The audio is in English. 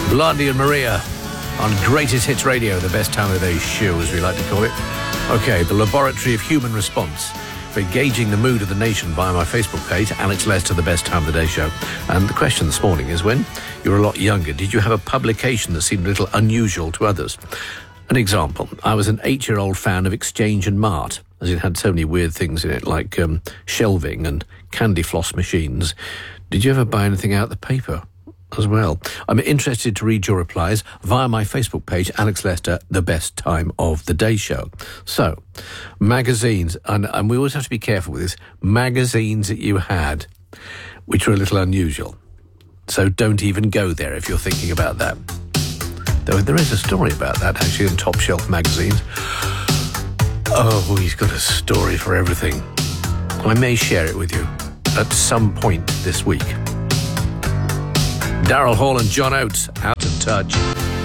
Blondie and Maria on Greatest Hits Radio, the best time of the day show, as we like to call it. Okay, the laboratory of human response for gauging the mood of the nation via my Facebook page, Alex Lester, the best time of the day show. And the question this morning is, when you were a lot younger, did you have a publication that seemed a little unusual to others? An example, I was an 8-year-old fan of Exchange and Mart, as it had so many weird things in it, like shelving and candy floss machines. Did you ever buy anything out of the paper as well? I'm interested to read your replies via my Facebook page, Alex Lester, the best time of the day show. So, magazines, and we always have to be careful with this, magazines that you had, which were a little unusual. So don't even go there if you're thinking about that. Though there is a story about that, actually, in Top Shelf magazines. Oh, he's got a story for everything. I may share it with you at some point this week. Daryl Hall and John Oates, Out of Touch.